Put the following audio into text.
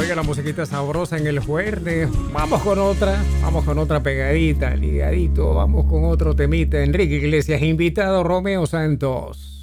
Oiga, la musiquita sabrosa en el jueves. Vamos con otra pegadita, ligadito. Vamos con otro temita. Enrique Iglesias, invitado Romeo Santos.